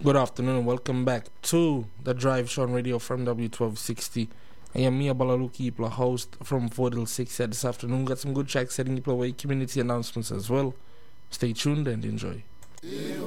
Good afternoon and welcome back to the Drive Show on Radio from W1260. I am Mia Balaluki, Ipla host from 4 till 6 here this afternoon. Got some good tracks setting Ipla away, community announcements as well. Stay tuned and enjoy.